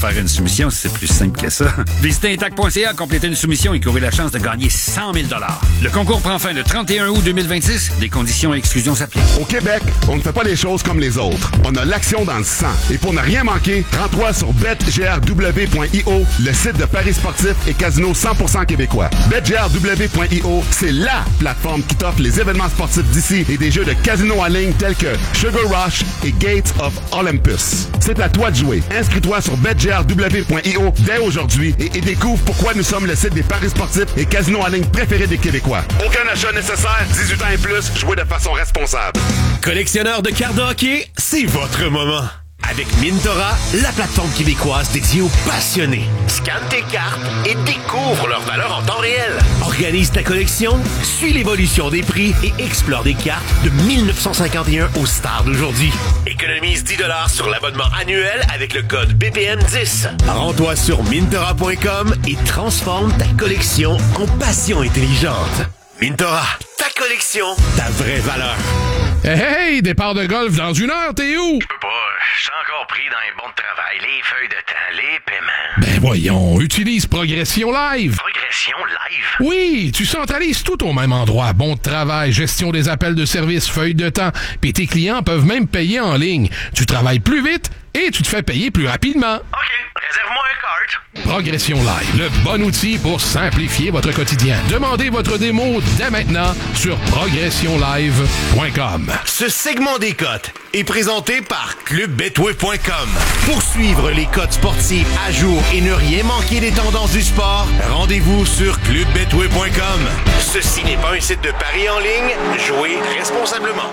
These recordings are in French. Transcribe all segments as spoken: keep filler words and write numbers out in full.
faire une soumission, c'est plus simple que ça. Visitez intact point c a, complétez une soumission et courez la chance de gagner cent mille dollars. Le concours prend fin le trente et un août deux mille vingt-six. Des conditions et exclusions s'appliquent. Au Québec, on ne fait pas les choses comme les autres. On a l'action dans le sang. Et pour ne rien manquer, rends-toi sur bet g r w point i o, le site de paris sportifs et casino cent pour cent québécois. bet g r w point i o, c'est LA plateforme qui t'offre les événements sportifs d'ici et des jeux de casino en ligne tels que Sugar Rush et Gates of Olympus. C'est à toi de jouer. Inscris-toi sur bet g r w point i o dès aujourd'hui et, et découvre pourquoi nous sommes le site des paris sportifs et casinos en ligne préférés des Québécois. Aucun achat nécessaire, dix-huit ans et plus, jouez de façon responsable. Collectionneur de cartes de hockey, c'est votre moment. Avec Mintora, la plateforme québécoise dédiée aux passionnés. Scanne tes cartes et découvre leur valeur en temps réel. Organise ta collection, suis l'évolution des prix et explore des cartes de dix-neuf cent cinquante et un aux stars d'aujourd'hui. Économise dix dollars sur l'abonnement annuel avec le code B P M dix. Rends-toi sur mintora point com et transforme ta collection en passion intelligente. Mintora, ta collection, ta vraie valeur. Hey, hey, départ de golf dans une heure, t'es où? Je peux pas, je suis encore pris dans les bons de travail, les feuilles de temps, les paiements. Ben voyons, utilise Progression Live. Progression Live? Oui, tu centralises tout au même endroit. Bon de travail, gestion des appels de service, feuilles de temps, puis tes clients peuvent même payer en ligne. Tu travailles plus vite et tu te fais payer plus rapidement. OK, réserve-moi un cart. Progression Live, le bon outil pour simplifier votre quotidien. Demandez votre démo dès maintenant sur progression live point com. Ce segment des cotes est présenté par club betway point com. Pour suivre les cotes sportives à jour et ne rien manquer des tendances du sport, rendez-vous sur club betway point com. Ceci n'est pas un site de paris en ligne. Jouez responsablement.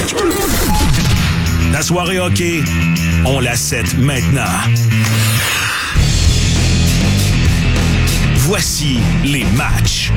La soirée hockey, on la set maintenant. Voici les matchs.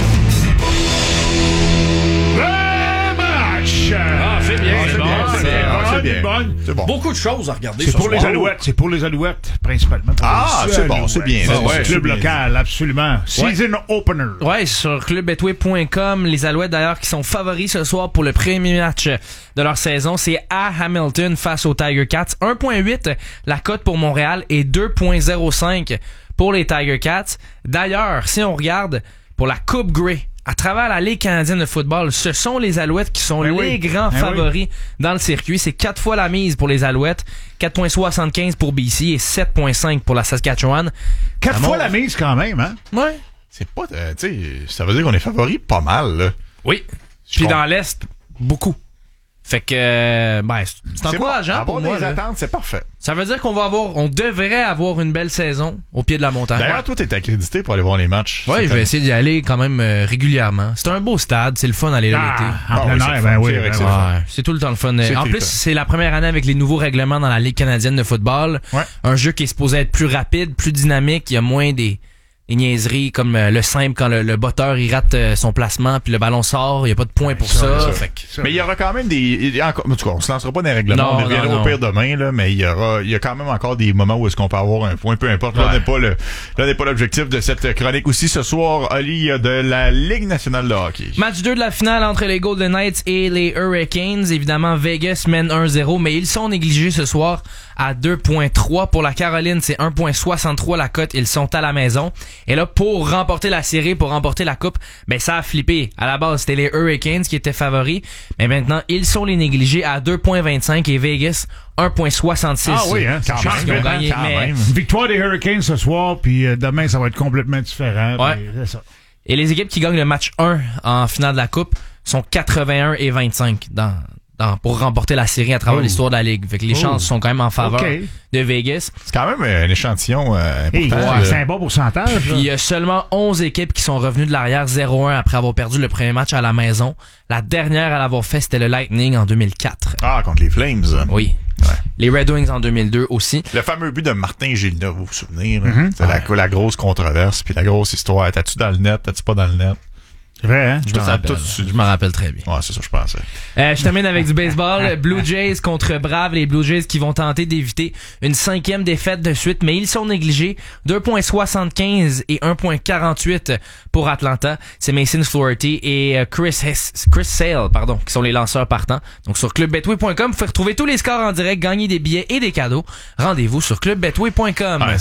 Le match! Ah, c'est bien, Ah, c'est c'est bon, bien, c'est c'est bien. bien. Ah, C'est bien. bonne. C'est bon. Beaucoup de choses à regarder C'est ce pour soir. les Alouettes, c'est pour les Alouettes, principalement. Pour Ah, les c'est bon, Alouettes. c'est bien. C'est Ah, ouais, le c'est club bien. local, absolument. Season opener. Ouais, sur club betway point com, les Alouettes d'ailleurs qui sont favoris ce soir pour le premier match de leur saison, c'est à Hamilton face aux Tiger Cats. un virgule huit la cote pour Montréal et deux virgule zéro cinq pour les Tiger Cats. D'ailleurs, si on regarde pour la Coupe Grey, à travers la Ligue canadienne de football, ce sont les Alouettes qui sont Ben les oui. grands Ben favoris dans le circuit. C'est quatre fois la mise pour les Alouettes, quatre virgule soixante-quinze pour B C et sept virgule cinq pour la Saskatchewan. Quatre Ça fois monte. la mise quand même, hein? Ouais. C'est pas, euh, tu sais, ça veut dire qu'on est favori pas mal, là. Oui. Je Puis comprends. dans l'Est, beaucoup. Fait que, euh, ben, c'est c'est encourageant bon. pour Avoir moi. des là. attentes, c'est parfait. Ça veut dire qu'on va avoir, on devrait avoir une belle saison au pied de la montagne. D'ailleurs, toi, t'es accrédité pour aller voir les matchs. Ouais, Cette je vais année. essayer d'y aller quand même euh, régulièrement. C'est un beau stade, c'est le fun d'aller là l'été. Ah, en plein oui, c'est air, le ben fun. oui. C'est vrai ben que oui. c'est le fun. Ouais, c'est tout le temps le fun. C'est En tout le plus, temps. c'est la première année avec les nouveaux règlements dans la Ligue canadienne de football. Ouais. Un jeu qui est supposé être plus rapide, plus dynamique. Il y a moins des, des niaiseries comme euh, le simple quand le, le botteur il rate euh, son placement puis le ballon sort. Il n'y a pas de point pour ça. ça. Fait que- Mais il y aura quand même des. il y a encore- en tout cas, on se lancera pas dans les règlements. Non, on reviendra non, au non. pire demain, là, mais il y aura, il y a quand même encore des moments où est-ce qu'on peut avoir un point, peu importe. Là, Ouais. n'est pas le, là n'est pas l'objectif de cette chronique. Aussi, ce soir, Ali, il y a de la Ligue nationale de hockey. Match deux de la finale entre les Golden Knights et les Hurricanes. Évidemment, Vegas mène un zéro, mais ils sont négligés ce soir à deux virgule trois. Pour la Caroline, c'est un virgule soixante-trois la cote. Ils sont à la maison. Et là, pour remporter la série, pour remporter la coupe, ben ça a flippé. À la base, c'était les Hurricanes qui étaient favoris. Mais maintenant, ils sont les négligés à deux virgule vingt-cinq et Vegas un virgule soixante-six. Ah oui, hein? Ça Je pense change qu'ils ont vraiment, gagné, quand mais- même. Victoire des Hurricanes ce soir, puis euh, demain, ça va être complètement différent. Ouais. puis c'est ça. Et les équipes qui gagnent le match un en finale de la coupe sont quatre-vingt-un et vingt-cinq dans, dans, pour remporter la série à travers Oh. l'histoire de la Ligue. Fait que les Oh. chances sont quand même en faveur OK. de Vegas. C'est quand même un échantillon euh, Hey, important. ouais, là. c'est un bon pourcentage. Puis il y a seulement onze équipes qui sont revenues de l'arrière zéro un après avoir perdu le premier match à la maison. La dernière à l'avoir fait, c'était le Lightning en deux mille quatre. Ah, contre les Flames. Oui. Ouais. Les Red Wings en deux mille deux aussi. Le fameux but de Martin Gilda, vous vous souvenez? là? Mhm. C'est la, la grosse controverse, puis la grosse histoire. T'as-tu dans le net, t'as-tu pas dans le net? C'est vrai, hein? Je m'en Ça a rappelle. tout su- Je m'en rappelle très bien. Ouais, c'est ça, je pensais. Euh, je termine avec du baseball. Blue Jays contre Braves. Les Blue Jays qui vont tenter d'éviter une cinquième défaite de suite, mais ils sont négligés. deux virgule soixante-quinze et un virgule quarante-huit pour Atlanta. C'est Mason Flaherty et euh, Chris Hess, Chris Sale, pardon, qui sont les lanceurs partants. Donc sur club betway point com, vous pouvez retrouver tous les scores en direct, gagner des billets et des cadeaux. Rendez-vous sur club betway point com. Ouais,